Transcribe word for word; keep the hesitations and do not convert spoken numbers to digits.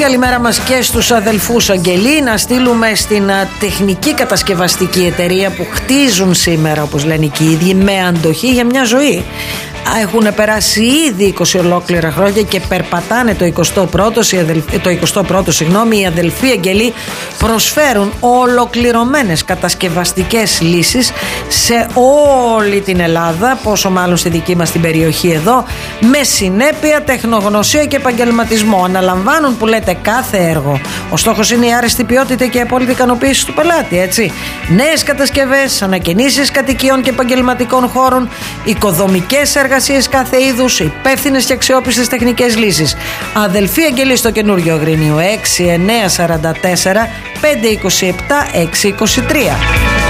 καλημέρα μας και στους αδελφούς Αγγελή. Να στείλουμε στην τεχνική κατασκευαστική εταιρεία που χτίζουν σήμερα, όπως λένε και οι ίδιοι, με αντοχή για μια ζωή. Έχουν περάσει ήδη είκοσι ολόκληρα χρόνια και περπατάνε το εικοστό πρώτο, το εικοστό πρώτο συγγνώμη, οι αδελφοί Αγγελοί προσφέρουν ολοκληρωμένες κατασκευαστικές λύσεις σε όλη την Ελλάδα, πόσο μάλλον στη δική μας την περιοχή εδώ, με συνέπεια, τεχνογνωσία και επαγγελματισμό. Αναλαμβάνουν, που λέτε, κάθε έργο. Ο στόχος είναι η άρεστη ποιότητα και η απόλυτη ικανοποίηση του πελάτη, έτσι. Νέες κατασκευές, ανακαινήσεις κατοικιών και επαγγελματικών χώρων, οικοδομικές εργασίες κάθε είδους, υπεύθυνες και αξιόπιστες τεχνικές λύσεις. Αδελφοί Αγγελοί στο καινούριο Αγρίνιο έξι εννιά τέσσερα τέσσερα πέντε δύο επτά έξι δύο τρία.